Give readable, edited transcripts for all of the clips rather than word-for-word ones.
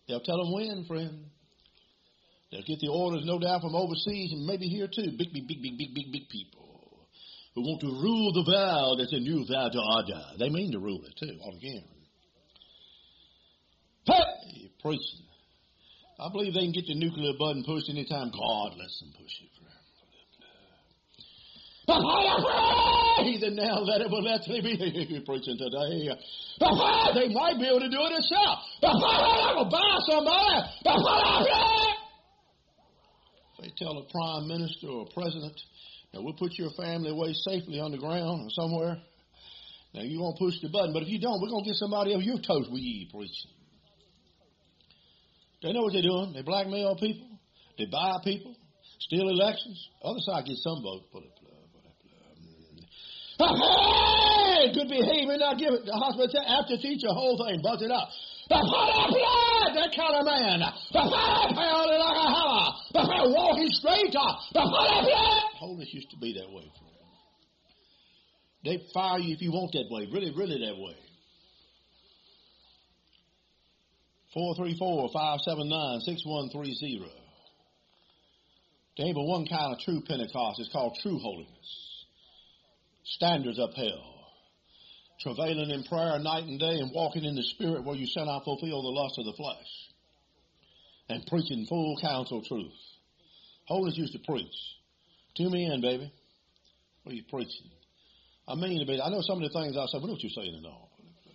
They'll tell them when, friend. They'll get the orders, no doubt, from overseas and maybe here too. Big people who want to rule the world as a new world order. They mean to rule it too, all again. Hey, preaching. I believe they can get the nuclear button pushed anytime God lets them push it. Heathen now let it, well, let's be preaching today. They might be able to do it themselves. Buy somebody. They tell a prime minister or a president, now we'll put your family away safely underground or somewhere. Now you won't push the button, but if you don't, we're going to get somebody over your toes. We preaching. They know what they're doing. They blackmail people. They buy people. Steal elections. Other side gets some votes. Hey, good behavior, not give it. The hospital after teach the whole thing, buzz it up. That kind of man. Pounding like a hammer. Walking straight. Holiness used to be that way, friend. They fire you if you want that way. Really, really that way. 434-579-6130. There ain't but one kind of true Pentecost. It's called true holiness. Standards upheld. Travailing in prayer night and day and walking in the Spirit where you shall not fulfill the lust of the flesh. And preaching full counsel truth. Holiness used to preach. Tune me in, baby. What are you preaching? I mean, I know some of the things I say, but what you saying at all?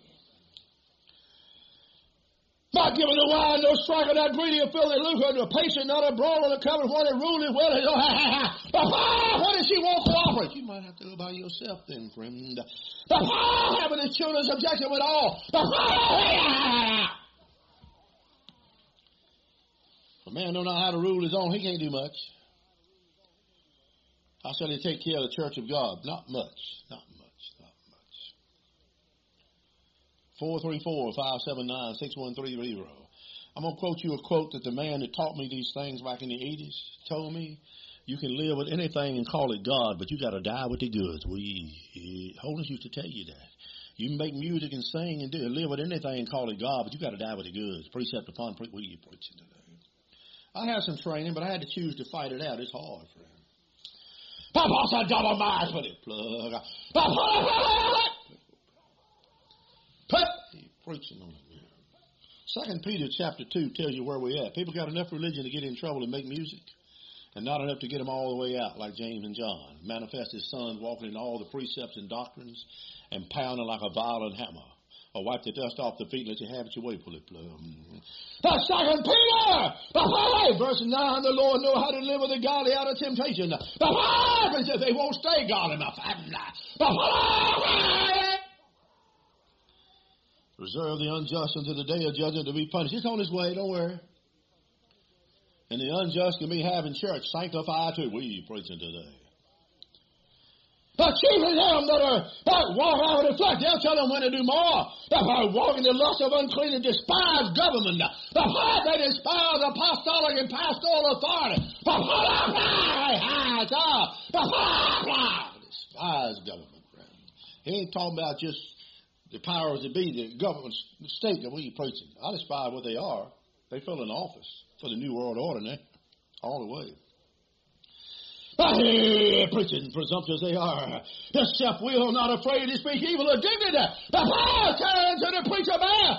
Not giving the wine, no striking, not greedy or filthy lucre, no patient, not a brawl on the cover, one that ruled it well. What does she want for offering? You might have to go by yourself then, friend. Having his children's objection with all. If a man don't know how to rule his own, he can't do much. How shall he take care of the church of God? Not much. Not much. 434-579-6130. I'm going to quote you a quote that the man that taught me these things back in the 80s told me. You can live with anything and call it God, but you got to die with the goods. Holiness used to tell you that. You can make music and sing and live with anything and call it God, but you got to die with the goods. Precept upon precept. What are you preaching today? I had some training, but I had to choose to fight it out. It's hard, friend. Papa's a double miles with it, plug. Preaching on it now. 2 Peter chapter 2 tells you where we're at. People got enough religion to get in trouble and make music, and not enough to get them all the way out like James and John. Manifest his sons walking in all the precepts and doctrines and pounding like a violent hammer. Or wipe the dust off the feet and let you have it your way, pull it plum. That's 2 Peter! Verse 9, the Lord know how to live with the godly out of temptation. The Bible says they won't stay godly. Reserve the unjust until the day of judgment to be punished. It's on its way, don't worry. And the unjust can be having church sanctified too. We preaching today. But chief of them that walk out of the flesh, they'll tell them when to do more. That by walking the lust of unclean and despise government. The fact they despise apostolic and pastoral authority. Despise government, friend. He ain't talking about just the powers that be, the government, the state that we preaching. I despise what they are. They fill an office for the New World Order now, all the way. Preaching presumptuous they are. The self-will, not afraid to speak evil of dignity. The power turns to the preacher man.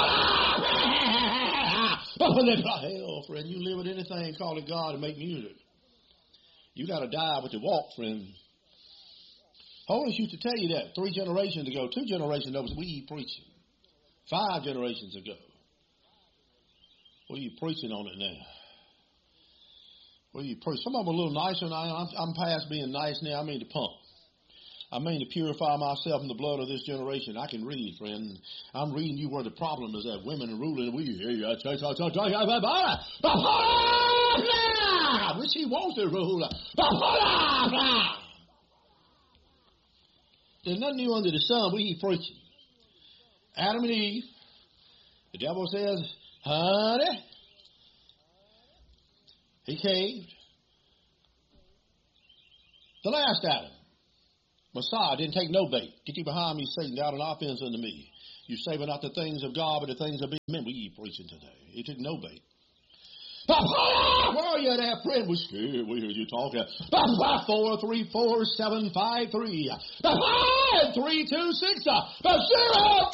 Hell, friend, you live with anything, call it God, and make music. You got to die with the walk, friend. Holiness used to tell you that 3 generations ago, 2 generations ago, we preaching. 5 generations ago. What are you preaching on it now? What are you preaching? Some of them are a little nicer now. I'm past being nice now. I mean to pump. I mean to purify myself in the blood of this generation. I can read, friend. I'm reading you where the problem is that women are ruling. Which he wants to rule. There's nothing new under the sun. We keep preaching. Adam and Eve. The devil says, honey. He caved. The last Adam. Messiah didn't take no bait. Get you behind me, Satan, out an offense unto me. You savor not the things of God, but the things of men. We preaching today. He took no bait. Where are you there, friend? We're scared. We heard you talking. 434-753. 5326. 0.